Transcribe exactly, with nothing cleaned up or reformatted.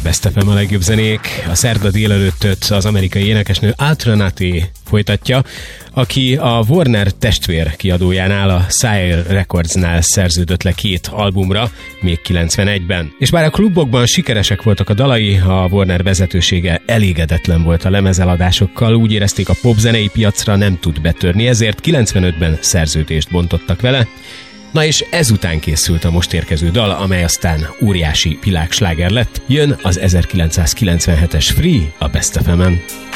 Best ef em a legjobb zenék. A szerda délelőttöt az amerikai énekesnő Alternati folytatja, aki a Warner testvér kiadójánál, a Sire Recordsnál szerződött le két albumra, még kilencvenegyben. És bár a klubokban sikeresek voltak a dalai, a Warner vezetősége elégedetlen volt a lemezeladásokkal, úgy érezték, a popzenei piacra nem tud betörni, ezért kilencvenötben szerződést bontottak vele. Na és ezután készült a most érkező dal, amely aztán óriási világsláger lett. Jön az ezerkilencszázkilencvenhetes Free a Best ef emen.